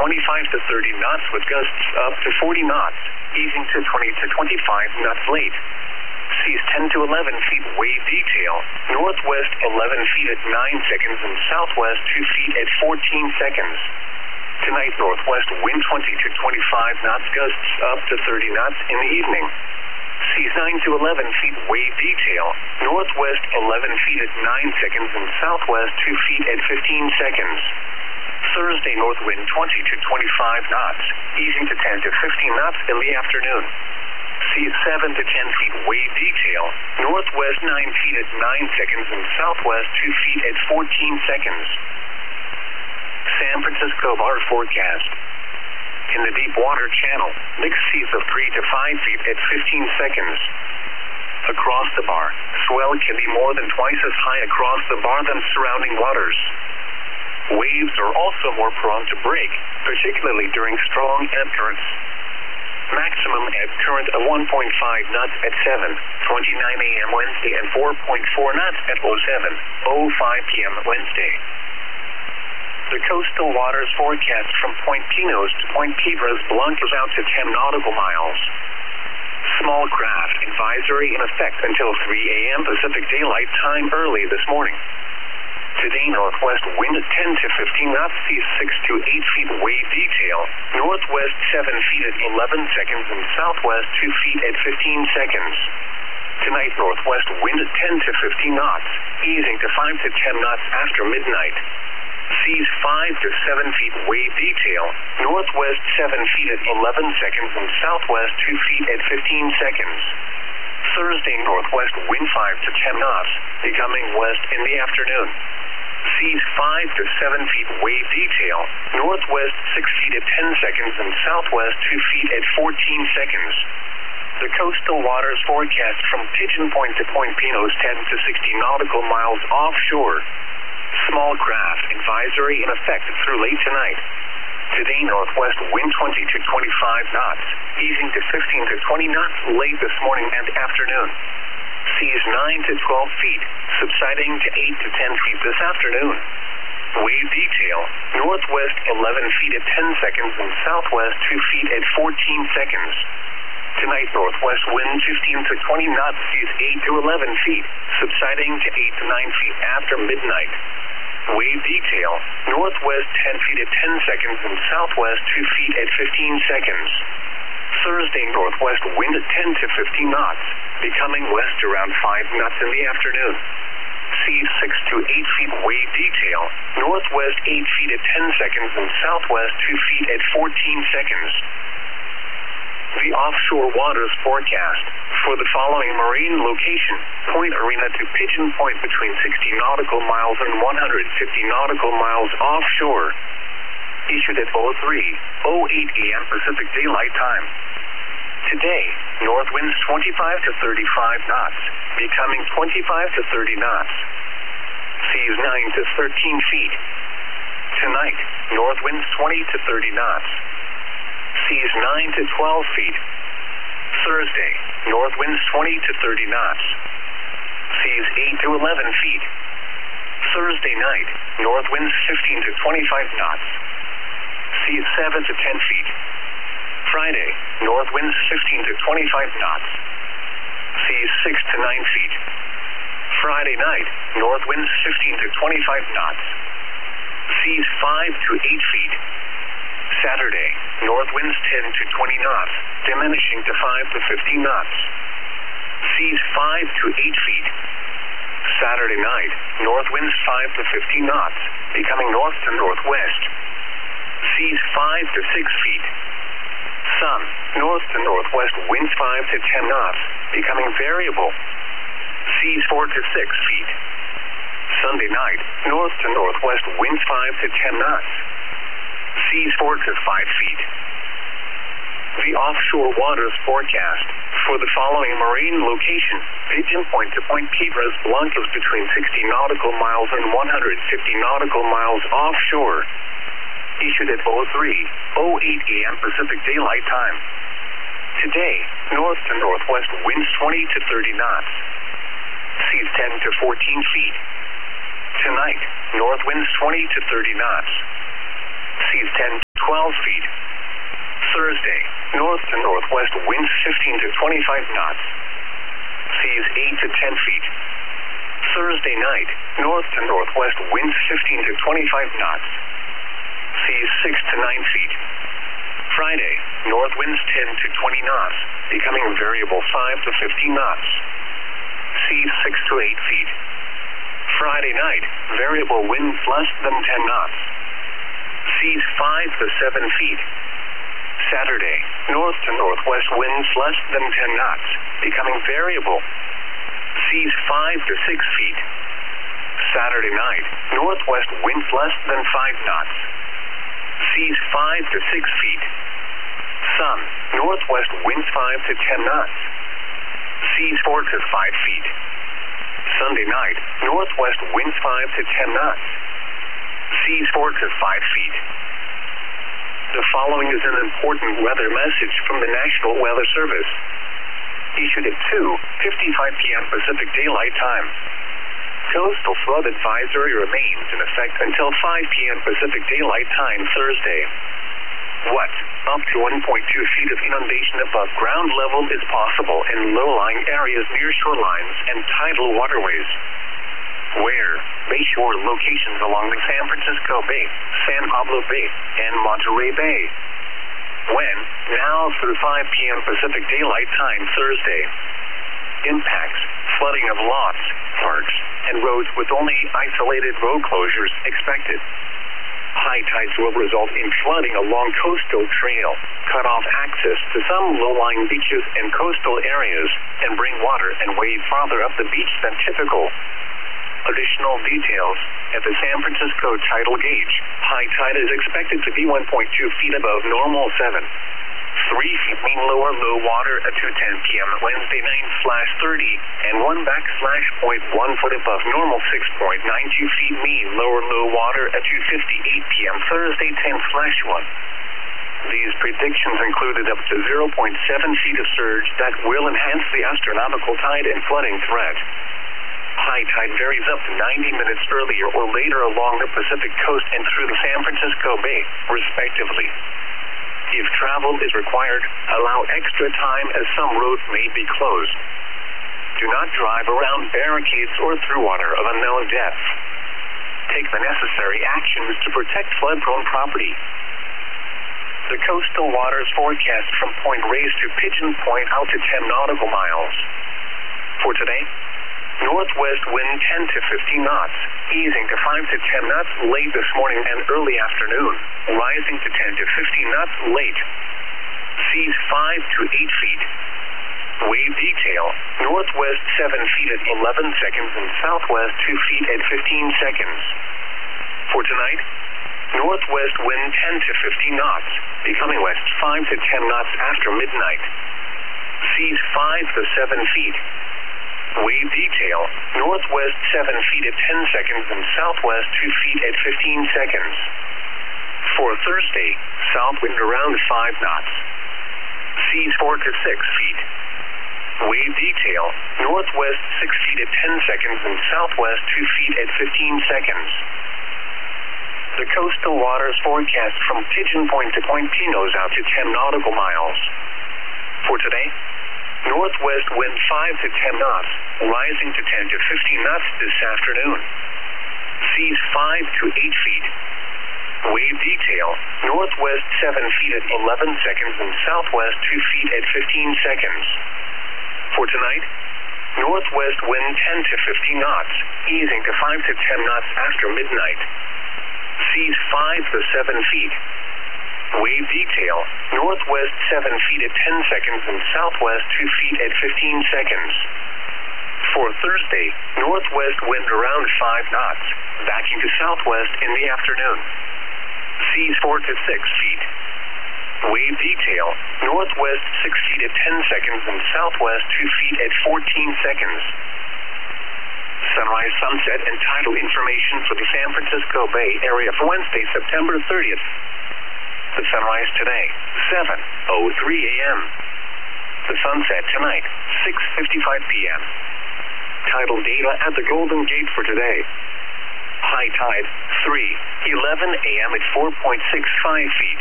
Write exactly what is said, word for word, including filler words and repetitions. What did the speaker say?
twenty-five to thirty knots with gusts up to forty knots, easing to twenty to twenty-five knots late. Seas ten to eleven feet wave detail, northwest eleven feet at nine seconds and southwest two feet at fourteen seconds. Tonight, northwest wind twenty to twenty-five knots, gusts up to thirty knots in the evening. Seas nine to eleven feet wave detail, northwest eleven feet at nine seconds and southwest two feet at fifteen seconds. Thursday, north wind twenty to twenty-five knots, easing to ten to fifteen knots in the afternoon. Seas seven to ten feet wave detail, northwest nine feet at nine seconds and southwest two feet at fourteen seconds. San Francisco bar forecast. In the deep water channel, mixed seas of three to five feet at fifteen seconds. Across the bar, swell can be more than twice as high across the bar than surrounding waters. Waves are also more prone to break, particularly during strong ebb currents. Maximum ebb current of one point five knots at seven twenty-nine a m Wednesday and four point four knots at oh seven oh five p m Wednesday. The coastal waters forecast from Point Pinos to Point Piedras Blancas out to ten nautical miles. Small craft advisory in effect until three a m Pacific Daylight Time early this morning. Today, northwest wind ten to fifteen knots, seas six to eight feet wave detail, northwest seven feet at eleven seconds and southwest two feet at fifteen seconds. Tonight, northwest wind ten to fifteen knots, easing to five to ten knots after midnight. Seas five to seven feet wave detail, northwest seven feet at eleven seconds and southwest two feet at fifteen seconds. Thursday, northwest wind five to ten knots, becoming west in the afternoon. Seas five to seven feet wave detail, northwest six feet at ten seconds and southwest two feet at fourteen seconds. The coastal waters forecast from Pigeon Point to Point Pinos ten to sixty nautical miles offshore. Small craft advisory in effect through late tonight. Today, northwest wind twenty to twenty-five knots, easing to fifteen to twenty knots late this morning and afternoon. Seas nine to twelve feet, subsiding to eight to ten feet this afternoon. Wave detail, northwest eleven feet at ten seconds and southwest two feet at fourteen seconds. Tonight, northwest wind fifteen to twenty knots, seas eight to eleven feet, subsiding to eight to nine feet after midnight. Wave detail, northwest ten feet at ten seconds and southwest two feet at fifteen seconds. Thursday, northwest wind ten to fifteen knots, becoming west around five knots in the afternoon. Seas six to eight feet wave detail, northwest eight feet at ten seconds and southwest two feet at fourteen seconds. The offshore waters forecast for the following marine location, Point Arena to Pigeon Point between sixty nautical miles and one hundred fifty nautical miles offshore. Issued at oh three oh eight a m Pacific Daylight Time. Today, north winds twenty-five to thirty-five knots, becoming twenty-five to thirty knots. Seas nine to thirteen feet. Tonight, north winds twenty to thirty knots. Seas nine to twelve feet. Thursday, north winds twenty to thirty knots. Seas eight to eleven feet. Thursday night, north winds fifteen to twenty-five knots. Seas seven to ten feet. Friday, north winds fifteen to twenty-five knots. Seas six to nine feet. Friday night, north winds fifteen to twenty-five knots. Seas five to eight feet. Saturday, north winds ten to twenty knots, diminishing to five to fifteen knots. Seas five to eight feet. Saturday night, north winds five to fifteen knots, becoming north to northwest. Seas five to six feet. Sun, north to northwest, winds five to ten knots, becoming variable. Seas four to six feet. Sunday night, north to northwest, winds five to ten knots. Seas four to five feet. The offshore waters forecast for the following marine location, Pigeon Point to Point Piedras Blancas between sixty nautical miles and one hundred fifty nautical miles offshore. Issued at oh three oh eight a m Pacific Daylight Time. Today, north to northwest, winds twenty to thirty knots. Seas ten to fourteen feet. Tonight, north winds twenty to thirty knots. Seas ten to twelve feet. Thursday, north to northwest winds fifteen to twenty-five knots. Seas eight to ten feet. Thursday night, north to northwest winds fifteen to twenty-five knots. Seas six to nine feet. Friday, north winds ten to twenty knots, becoming variable five to fifteen knots. Seas six to eight feet. Friday night, variable winds less than ten knots. Seas five to seven feet. Saturday, north to northwest winds less than ten knots, becoming variable. Seas five to six feet. Saturday night, northwest winds less than five knots. Seas five to six feet. Sun, northwest winds five to ten knots. Seas four to five feet. Sunday night, northwest winds five to ten knots. Seas four to five feet. The following is an important weather message from the National Weather Service. Issued at two fifty-five p.m. Pacific Daylight Time. Coastal flood advisory remains in effect until five p.m. Pacific Daylight Time Thursday. What? Up to one point two feet of inundation above ground level is possible in low-lying areas near shorelines and tidal waterways. Where? Bayshore locations along the San Francisco Bay, San Pablo Bay, and Monterey Bay. When? Now through five p.m. Pacific Daylight Time Thursday. Impacts: flooding of lots, parks, and roads with only isolated road closures expected. High tides will result in flooding along coastal trail, cut off access to some low-lying beaches and coastal areas, and bring water and wave farther up the beach than typical. Additional details: at the San Francisco tidal gauge, high tide is expected to be one point two feet above normal seven. three feet mean lower low water at two ten p.m. Wednesday nine slash thirty, and one backslash point one foot above normal six point nine two feet mean lower low water at two fifty-eight p.m. Thursday ten slash one. These predictions included up to zero point seven feet of surge that will enhance the astronomical tide and flooding threat. High tide varies up to ninety minutes earlier or later along the Pacific coast and through the San Francisco Bay, respectively. If travel is required, allow extra time as some roads may be closed. Do not drive around barricades or through water of unknown depth. Take the necessary actions to protect flood-prone property. The coastal waters forecast from Point Reyes to Pigeon Point out to ten nautical miles. For today, northwest wind ten to fifteen knots, easing to five to ten knots late this morning and early afternoon, rising to ten to fifteen knots late. Seas five to eight feet. Wave detail: northwest seven feet at eleven seconds and southwest two feet at fifteen seconds. For tonight, northwest wind ten to fifteen knots, becoming west five to ten knots after midnight. Seas five to seven feet. Wave detail: northwest seven feet at ten seconds and southwest two feet at fifteen seconds. For Thursday, south wind around five knots. Seas four to six feet. Wave detail: northwest six feet at ten seconds and southwest two feet at fifteen seconds. The coastal waters forecast from Pigeon Point to Point Pinos out to ten nautical miles. For today, northwest wind five to ten knots, rising to ten to fifteen knots this afternoon. Seas five to eight feet. Wave detail: northwest seven feet at eleven seconds and southwest two feet at fifteen seconds. For tonight, northwest wind ten to fifteen knots, easing to five to ten knots after midnight. Seas five to seven feet. Wave detail: northwest seven feet at ten seconds and southwest two feet at fifteen seconds. For Thursday, northwest wind around five knots, backing to southwest in the afternoon. Seas four to six feet. Wave detail: northwest six feet at ten seconds and southwest two feet at fourteen seconds. Sunrise, sunset, and tidal information for the San Francisco Bay Area for Wednesday, September thirtieth. The sunrise today, seven oh three a.m. The sunset tonight, six fifty-five p.m. Tidal data at the Golden Gate for today. High tide, three eleven a.m. at four point six five feet.